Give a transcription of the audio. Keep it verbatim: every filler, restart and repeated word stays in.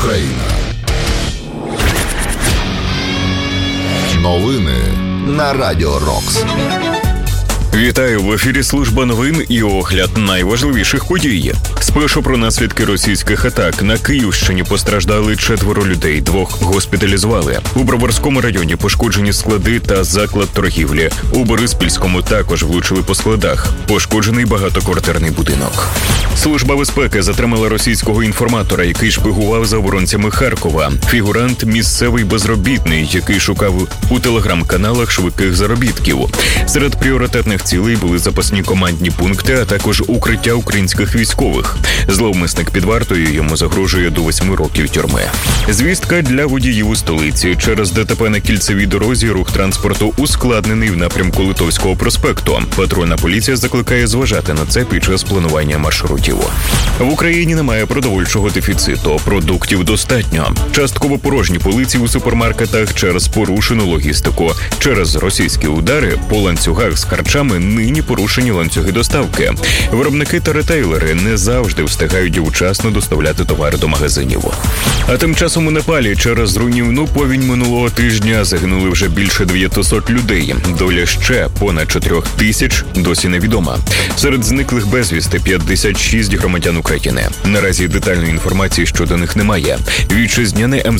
Україна. Новини на Радіо Рокс. Вітаю, в ефірі служба новин і огляд найважливіших подій. Спершу про наслідки російських атак. На Київщині постраждали четверо людей, двох госпіталізували. У Броварському районі пошкоджені склади та заклад торгівлі. У Бориспільському також влучили по складах. Пошкоджений багатоквартирний будинок. Служба безпеки затримала російського інформатора, який шпигував за оборонцями Харкова. Фігурант – місцевий безробітний, який шукав у телеграм-каналах швидких заробітків. Серед пріоритетних цілей були запасні командні пункти, а також укриття українських військових. Зловмисник під вартою, йому загрожує до восьми років тюрми. Звістка для водіїв у столиці. Через ДТП на кільцевій дорозі рух транспорту ускладнений в напрямку Литовського проспекту. Патрульна поліція закликає зважати на це під час планування маршрутів. В Україні немає продовольчого дефіциту, продуктів достатньо. Частково порожні полиці у супермаркетах через порушену логістику. Через російські удари по ланцюгах з харчами нині порушені ланцюги доставки. Виробники та ретейлери не завжди встигають вчасно доставляти товари до магазинів. А тим часом у Непалі через руйнівну повінь минулого тижня загинули вже більше дев'ятисот людей. Доля ще понад чотирьох тисяч досі невідома. Серед зниклих безвісти п'ятдесят шість громадян України. Наразі детальної інформації щодо них немає. Вітчизняне